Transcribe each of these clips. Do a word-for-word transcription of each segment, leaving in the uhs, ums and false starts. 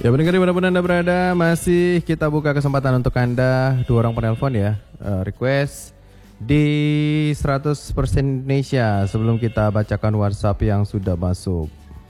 Ya pendengar dimanapun Anda berada, masih kita buka kesempatan untuk Anda, dua orang penelpon ya, uh, request di seratus persen Indonesia sebelum kita bacakan WhatsApp yang sudah masuk.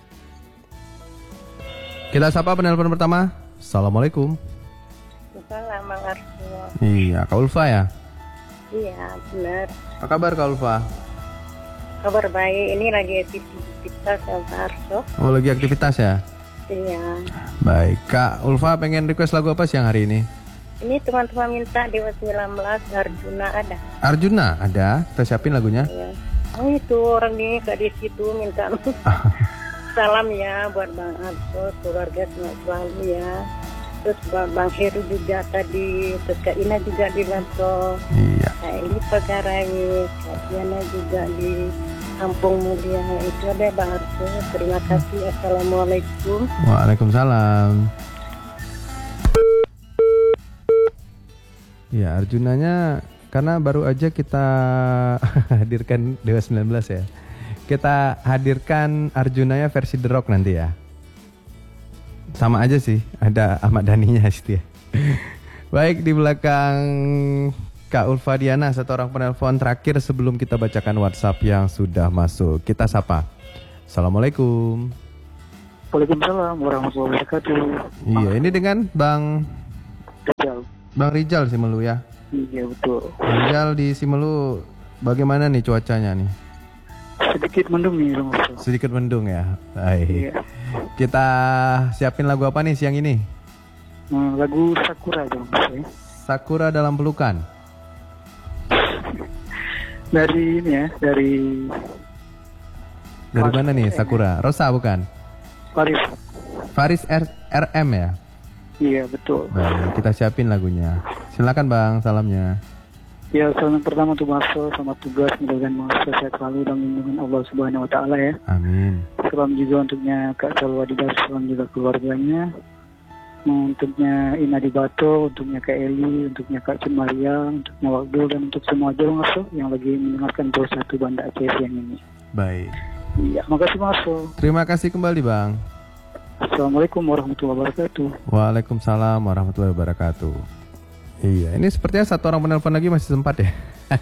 Kita sapa penelpon pertama. Assalamualaikum. Salam Bang Arso. Iya, Kak Ulfa ya? Iya, benar. Apa kabar Kak Ulfa? Kabar baik, ini lagi aktivitas ya Bang Arso. Oh, lagi aktivitas ya? Iya. Baik, Kak Ulfa pengen request lagu apa siang hari ini? Ini teman-teman minta Dewa sembilan belas, Arjuna ada. Arjuna ada, kita siapin lagunya. Iya. Oh itu orang ini Kak di situ minta salam ya buat Bang Arso, keluarga semangat selalu ya. Terus Bang Heru juga tadi, terus Kak Ina juga di Lanto. Iya. Kak Eli Pagarangi, Kak Diana juga di Kampung Mulia. Itu ada Bang Arso. Terima kasih. Assalamualaikum. Waalaikumsalam. Ya, Arjunanya karena baru aja kita hadirkan Dewa sembilan belas ya. Kita hadirkan Arjunanya versi The Rock nanti ya. Sama aja sih, ada Ahmad Dhaninya situ ya. Baik, di belakang Kak Ulfa Diana, satu orang penelpon terakhir sebelum kita bacakan WhatsApp yang sudah masuk. Kita sapa. Assalamualaikum. Waalaikumsalam warahmatullahi wabarakatuh. Iya, ini dengan Bang Rizal. Bang Rizal Simelu ya. Iya betul. Bang Rizal di Simelu, bagaimana nih cuacanya nih? Sedikit mendung nih Bang Arso. Sedikit mendung ya. Baik. Iya. Kita siapin lagu apa nih siang ini? Hmm, lagu Sakura Bang Arso. Sakura dalam pelukan. Dari ini ya, dari Dari mana nih Sakura? Rosa bukan? Paris. Faris R RM ya? Iya betul. Baik, kita siapin lagunya. Silakan Bang, salamnya. Ya, salam pertama untuk Bang Arso, selamat tugas, mudah-mudahan Bang Arso sehat selalu dan lindungan Allah Subhanahu Wa Taala ya. Amin. Salam juga untuknya Kak Salwa di Dar, salam juga keluarganya. Untuknya Ina di Bato, untuknya Kak Eli, untuknya Kak Cun Maria, untuknya Wakdul, dan untuk semua aja Bang Arso yang lagi mendengarkan Pro satu Banda Aceh siang ini. Baik. Iya, makasih Bang Arso. Terima kasih kembali Bang. Assalamualaikum warahmatullahi wabarakatuh. Waalaikumsalam warahmatullahi wabarakatuh. Iya, ini sepertinya satu orang penelpon lagi masih sempat ya.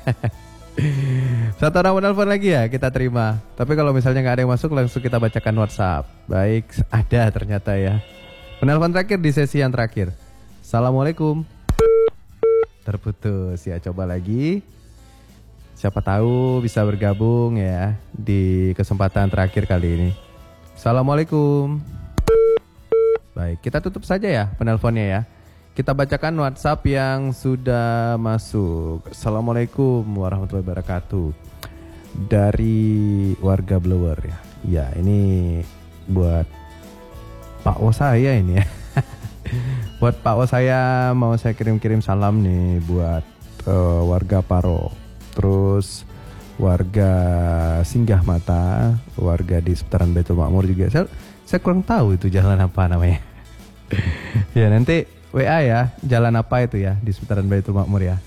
Satu orang penelpon lagi ya, kita terima. Tapi kalau misalnya nggak ada yang masuk, langsung kita bacakan WhatsApp. Baik, ada ternyata ya. Penelpon terakhir di sesi yang terakhir. Assalamualaikum. Terputus ya, coba lagi. Siapa tahu bisa bergabung ya di kesempatan terakhir kali ini. Assalamualaikum. Baik, kita tutup saja ya penelponnya ya. Kita bacakan WhatsApp yang sudah masuk. Assalamualaikum warahmatullahi wabarakatuh. Dari warga Blower ya. Ya, ini buat Pak O saya ini ya. Buat Pak O saya mau saya kirim-kirim salam nih buat uh, warga Paro. Terus warga Singgah Mata, warga di seputaran Baitul Makmur juga. Saya, saya kurang tahu itu jalan apa namanya. Ya nanti W A ya, jalan apa itu ya di seputaran Baitul Makmur ya.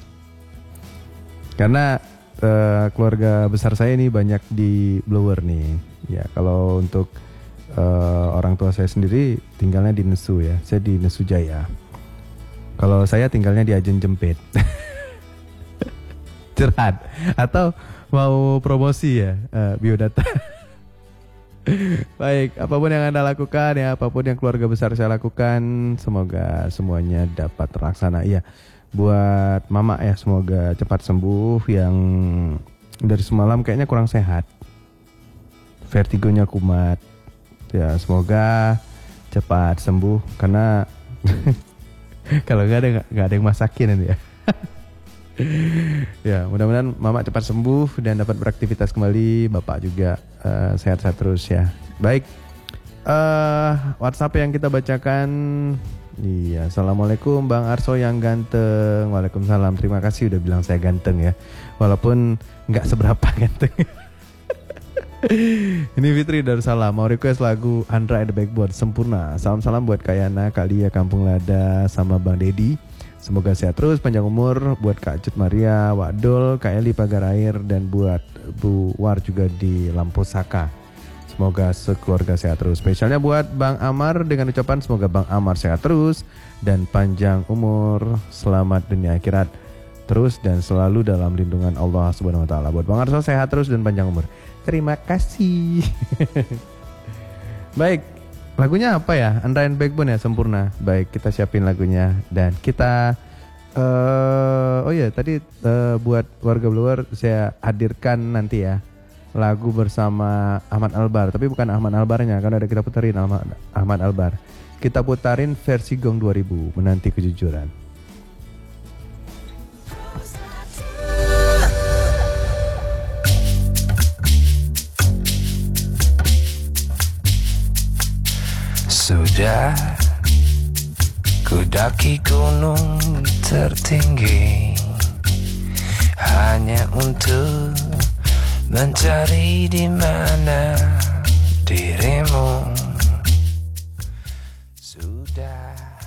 Karena uh, keluarga besar saya ini banyak di Blower nih. Ya kalau untuk uh, orang tua saya sendiri tinggalnya di Nesu ya. Saya di Nesu Jaya. Kalau saya tinggalnya di Ajen Jempit. Curhat atau mau promosi ya uh, biodata. Baik, apapun yang Anda lakukan ya, apapun yang keluarga besar saya lakukan, semoga semuanya dapat terlaksana. Iya, buat mama ya, semoga cepat sembuh. Yang dari semalam kayaknya kurang sehat, vertigonya kumat. Ya, semoga cepat sembuh karena kalau nggak ada nggak ada yang masakin nanti ya. Ya, mudah-mudahan mama cepat sembuh dan dapat beraktivitas kembali. Bapak juga uh, sehat-sehat terus ya. Baik, uh, WhatsApp yang kita bacakan. Iya, assalamualaikum Bang Arso yang ganteng. Waalaikumsalam. Terima kasih udah bilang saya ganteng ya, walaupun nggak seberapa ganteng. Ini Fitri Darussalam mau request lagu Andra and the Backbone Sempurna. Salam-salam buat Kayana, Kalia, Kampung Lada, sama Bang Dedi. Semoga sehat terus, panjang umur. Buat Kak Cut Maria, Wak Dol, Kak Eli Pagarair, dan buat Bu War juga di Lampu Saka. semoga sekeluarga sehat terus. Spesialnya buat Bang Amar dengan ucapan semoga Bang Amar sehat terus dan panjang umur, selamat dunia akhirat terus dan selalu dalam lindungan Allah Subhanahu wa taala. Buat Bang Arso sehat terus dan panjang umur. Terima kasih. Baik, lagunya apa ya? Undying Backbone ya, Sempurna. Baik, kita siapin lagunya dan kita uh, oh ya, tadi uh, buat warga Blower saya hadirkan nanti ya lagu bersama Ahmad Albar, tapi bukan Ahmad Albarnya, kan ada kita putarin Ahmad, Ahmad Albar. Kita putarin versi Gong dua ribu, Menanti Kejujuran. Sudah kudaki gunung tertinggi hanya untuk mencari di mana dirimu. Sudah